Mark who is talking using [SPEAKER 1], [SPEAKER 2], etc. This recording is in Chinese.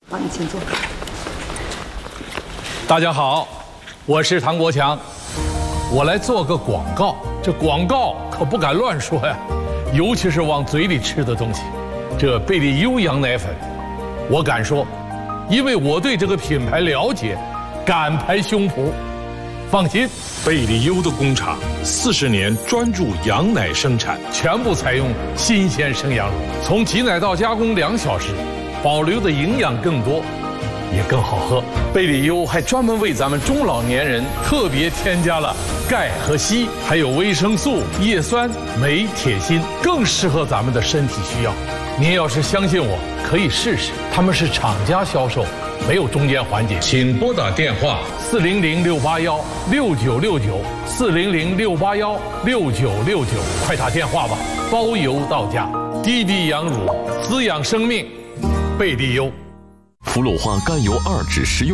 [SPEAKER 1] 好，你请坐。
[SPEAKER 2] 大家好，我是唐国强，我来做个广告。这广告可不敢乱说呀，尤其是往嘴里吃的东西。这贝利优羊奶粉，我敢说，因为我对这个品牌了解，敢拍胸脯。放心，
[SPEAKER 3] 贝利优的工厂40年专注羊奶生产，
[SPEAKER 2] 全部采用新鲜生羊乳，从挤奶到加工2小时，保留的营养更多，也更好喝。贝利优还专门为咱们中老年人特别添加了钙和硒，还有维生素、叶酸、镁、铁、锌，更适合咱们的身体需要。您要是相信我，可以试试。他们是厂家销售，没有中间环节。请拨打电话400-681-6969，400-681-6969，快打电话吧，包邮到家。滴滴羊乳，滋养生命，贝利优。
[SPEAKER 4] 氟氯化甘油2酯食用